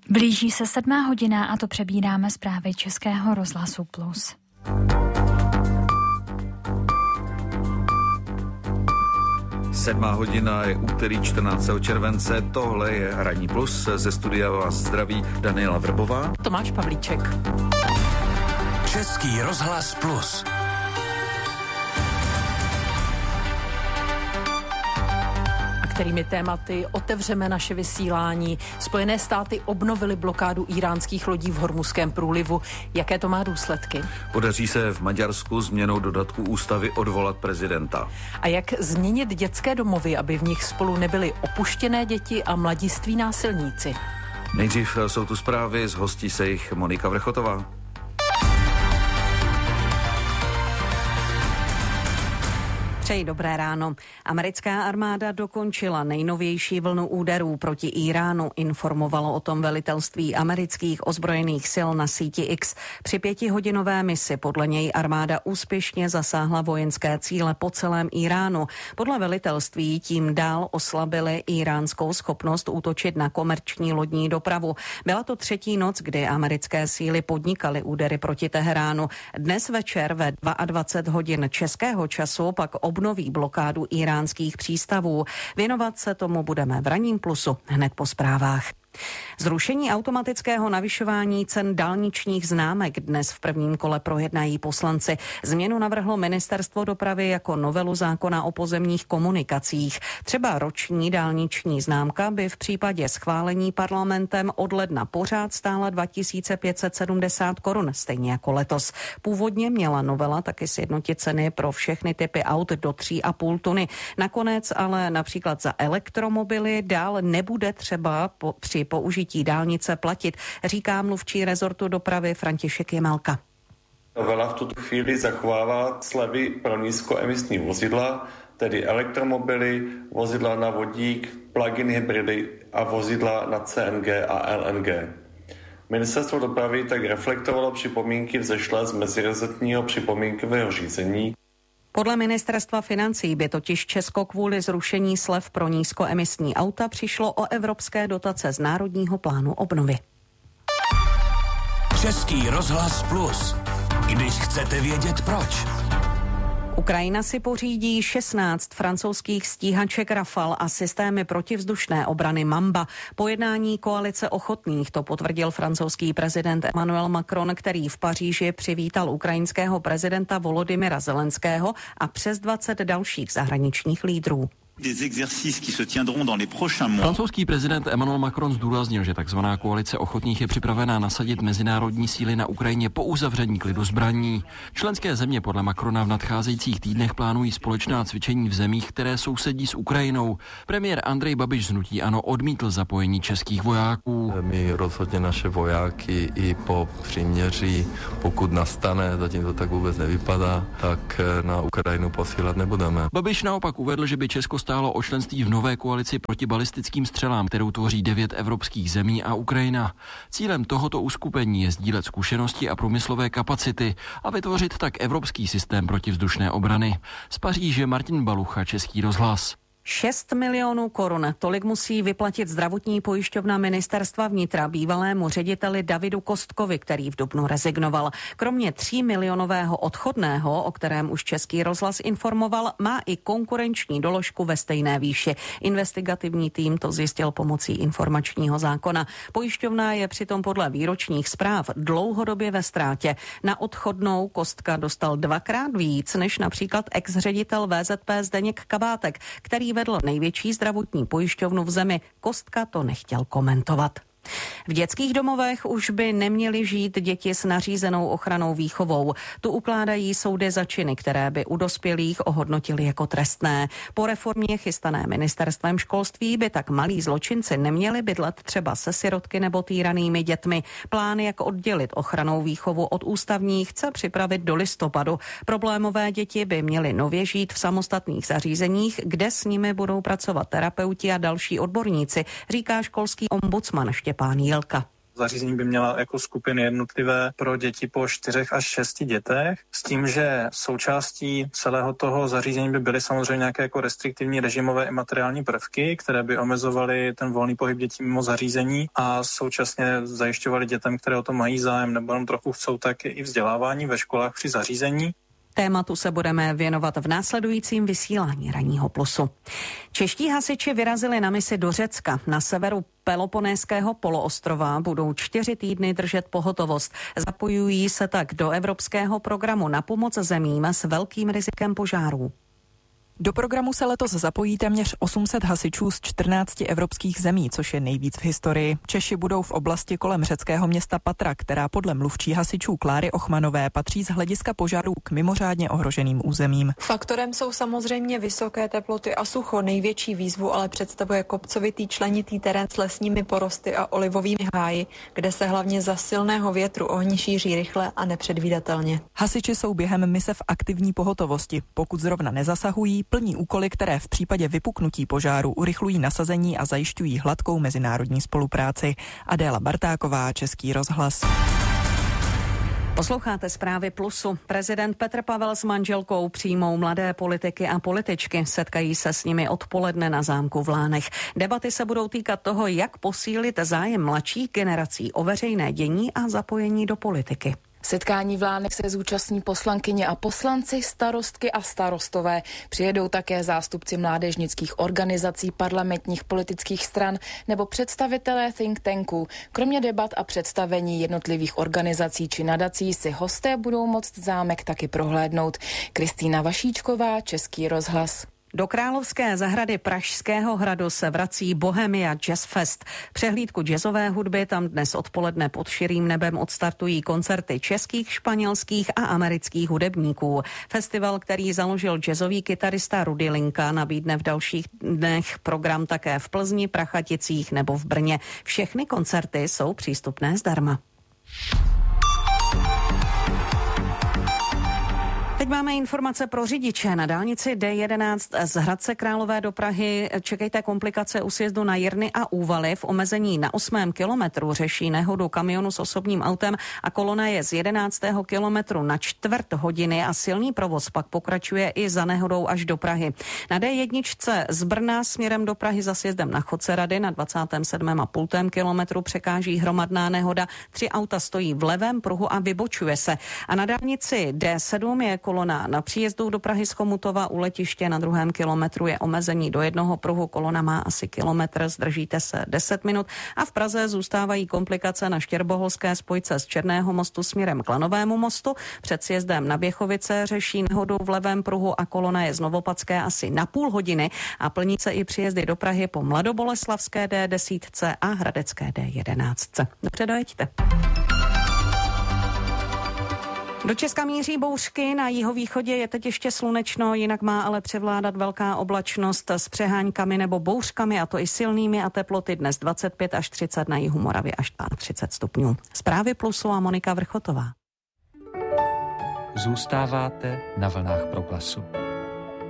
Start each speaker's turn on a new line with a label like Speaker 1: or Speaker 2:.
Speaker 1: Blíží se 7. hodina a to přebíráme zprávy Českého rozhlasu Plus.
Speaker 2: Sedmá hodina je úterý 14. července, tohle je Ranní Plus, ze studia vás zdraví Daniela Vrbová,
Speaker 3: Tomáš Pavlíček.
Speaker 4: Český rozhlas Plus.
Speaker 3: Kterými tématy otevřeme naše vysílání. Spojené státy obnovily blokádu íránských lodí v Hormuzském průlivu. Jaké to má důsledky?
Speaker 2: Podaří se v Maďarsku změnou dodatku ústavy odvolat prezidenta.
Speaker 3: A jak změnit dětské domovy, aby v nich spolu nebyly opuštěné děti a mladiství násilníci?
Speaker 2: Nejdřív jsou tu zprávy, zhostí se jich Monika Vrchotová.
Speaker 5: Přeji dobré ráno. Americká armáda dokončila nejnovější vlnu úderů proti Íránu, informovalo o tom velitelství amerických ozbrojených sil na síti X. Při 5hodinové misi podle něj armáda úspěšně zasáhla vojenské cíle po celém Íránu. Podle velitelství tím dál oslabili íránskou schopnost útočit na komerční lodní dopravu. Byla to třetí noc, kdy americké síly podnikaly údery proti Teheránu. Dnes večer ve 22 hodin českého času pak obnoví blokádu íránských přístavů. Věnovat se tomu budeme v Ranním Plusu hned po zprávách. Zrušení automatického navyšování cen dálničních známek dnes v prvním kole projednají poslanci. Změnu navrhlo Ministerstvo dopravy jako novelu zákona o pozemních komunikacích. Třeba roční dálniční známka by v případě schválení parlamentem od ledna pořád stála 2570 korun, stejně jako letos. Původně měla novela taky sjednotit ceny pro všechny typy aut do 3,5 tuny. Nakonec ale například za elektromobily dál nebude třeba při použití dálnice platit, říká mluvčí rezortu dopravy František Jemelka.
Speaker 6: Novela v tuto chvíli zachovává slevy pro nízkoemisní vozidla, tedy elektromobily, vozidla na vodík, plug-in hybridy a vozidla na CNG a LNG. Ministerstvo dopravy tak reflektovalo připomínky vzešlé z mezirezortního připomínkového řízení.
Speaker 5: Podle ministerstva financí by totiž Česko kvůli zrušení slev pro nízkoemisní auta přišlo o evropské dotace z Národního plánu obnovy.
Speaker 4: Český rozhlas Plus. Když chcete vědět proč.
Speaker 5: Ukrajina si pořídí 16 francouzských stíhaček Rafale a systémy protivzdušné obrany Mamba. Po jednání koalice ochotných to potvrdil francouzský prezident Emmanuel Macron, který v Paříži přivítal ukrajinského prezidenta Volodymyra Zelenského a přes 20 dalších zahraničních lídrů.
Speaker 7: Francouzský prezident Emmanuel Macron zdůraznil, že takzvaná koalice ochotných je připravená nasadit mezinárodní síly na Ukrajině po uzavření klidu zbraní. Členské země podle Macrona v nadcházejících týdnech plánují společná cvičení v zemích, které sousedí s Ukrajinou. Premiér Andrej Babiš z hnutí ANO odmítl zapojení českých vojáků.
Speaker 8: My rozhodně naše vojáky i po příměří, pokud nastane, zatím to tak vůbec nevypadá, tak na Ukrajinu posílat nebudeme.
Speaker 7: Babiš naopak uvedl, že by Česko stálo o členství v nové koalici proti balistickým střelám, kterou tvoří 9 evropských zemí a Ukrajina. Cílem tohoto uskupení je sdílet zkušenosti a průmyslové kapacity a vytvořit tak evropský systém protivzdušné obrany. Z Paříže Martin Balucha, Český rozhlas.
Speaker 5: 6 milionů korun, tolik musí vyplatit zdravotní pojišťovna ministerstva vnitra bývalému řediteli Davidu Kostkovi, který v dubnu rezignoval. Kromě 3 milionového odchodného, o kterém už Český rozhlas informoval, má i konkurenční doložku ve stejné výši. Investigativní tým to zjistil pomocí informačního zákona. Pojišťovna je přitom podle výročních zpráv dlouhodobě ve ztrátě. Na odchodnou Kostka dostal 2krát víc než například ex-ředitel VZP Zdeněk Kabátek, který vedl největší zdravotní pojišťovnu v zemi. Kostka to nechtěl komentovat. V dětských domovech už by neměly žít děti s nařízenou ochrannou výchovou. Tu ukládají soudy za činy, které by u dospělých ohodnotili jako trestné. Po reformě chystané ministerstvem školství by tak malí zločinci neměli bydlet třeba se sirotky nebo týranými dětmi. Plán, jak oddělit ochrannou výchovu od ústavní, chce připravit do listopadu. Problémové děti by měly nově žít v samostatných zařízeních, kde s nimi budou pracovat terapeuti a další odborníci, říká školský ombudsman Štěpán Jílka.
Speaker 9: Zařízení by měla jako skupiny jednotlivé pro děti po 4 až 6 dětech, s tím, že součástí celého toho zařízení by byly samozřejmě nějaké jako restriktivní režimové i materiální prvky, které by omezovaly ten volný pohyb dětí mimo zařízení a současně zajišťovaly dětem, které o to mají zájem nebo jenom trochu chcou, tak i vzdělávání ve školách při zařízení.
Speaker 5: Tématu se budeme věnovat v následujícím vysílání Ranního plusu. Čeští hasiči vyrazili na misi do Řecka. Na severu Peloponéského poloostrova budou 4 týdny držet pohotovost. Zapojují se tak do evropského programu na pomoc zemím s velkým rizikem požárů.
Speaker 10: Do programu se letos zapojí téměř 800 hasičů z 14 evropských zemí, což je nejvíc v historii. Češi budou v oblasti kolem řeckého města Patra, která podle mluvčí hasičů Kláry Ochmanové patří z hlediska požárů k mimořádně ohroženým územím.
Speaker 11: Faktorem jsou samozřejmě vysoké teploty a sucho. Největší výzvu ale představuje kopcovitý členitý terén s lesními porosty a olivovými háji, kde se hlavně za silného větru ohni šíří rychle a nepředvídatelně.
Speaker 10: Hasiči jsou během mise v aktivní pohotovosti. Pokud zrovna nezasahují, plní úkoly, které v případě vypuknutí požáru urychlují nasazení a zajišťují hladkou mezinárodní spolupráci. Adéla Bartáková, Český rozhlas.
Speaker 5: Posloucháte Zprávy Plusu. Prezident Petr Pavel s manželkou přijmou mladé politiky a političky. Setkají se s nimi odpoledne na zámku v Lánech. Debaty se budou týkat toho, jak posílit zájem mladších generací o veřejné dění a zapojení do politiky.
Speaker 12: Setkání v Lánech se zúčastní poslankyně a poslanci, starostky a starostové. Přijedou také zástupci mládežnických organizací, parlamentních politických stran nebo představitelé think tanků. Kromě debat a představení jednotlivých organizací či nadací si hosté budou moct zámek taky prohlédnout. Kristýna Vašíčková, Český rozhlas.
Speaker 5: Do Královské zahrady Pražského hradu se vrací Bohemia Jazz Fest. Přehlídku jazzové hudby tam dnes odpoledne pod širým nebem odstartují koncerty českých, španělských a amerických hudebníků. Festival, který založil jazzový kytarista Rudy Linka, nabídne v dalších dnech program také v Plzni, Prachaticích nebo v Brně. Všechny koncerty jsou přístupné zdarma. Teď máme informace pro řidiče. Na dálnici D11 z Hradce Králové do Prahy čekejte komplikace u sjezdu na Jirny a Úvaly. V omezení na 8. kilometru řeší nehodu kamionu s osobním autem a kolona je z 11. kilometru na 1/4 hodiny a silný provoz pak pokračuje i za nehodou až do Prahy. Na D1 z Brna směrem do Prahy za sjezdem na Chodce Rady na 27,5. kilometru překáží hromadná nehoda. 3 auta stojí v levém pruhu a vybočuje se. A na dálnici D7 je kolona na příjezdu do Prahy z Chomutova u letiště, na 2. kilometru je omezení do 1 pruhu, kolona má asi kilometr, zdržíte se 10 minut a v Praze zůstávají komplikace na Štěrboholské spojce z Černého mostu směrem k Lanovému mostu. Před sjezdem na Běchovice řeší nehodu v levém pruhu a kolona je z Novopadské asi na půl hodiny a plní se i příjezdy do Prahy po Mladoboleslavské D10 a Hradecké D11. Dobře, dojeďte. Do Česka míří bouřky, na jihovýchodě je teď ještě slunečno, jinak má ale převládat velká oblačnost s přeháňkami nebo bouřkami, a to i silnými, a teploty dnes 25 až 30, na jihu Moravy až 30 stupňů. Zprávy Plusu a Monika Vrchotová.
Speaker 13: Zůstáváte na vlnách Proglasu.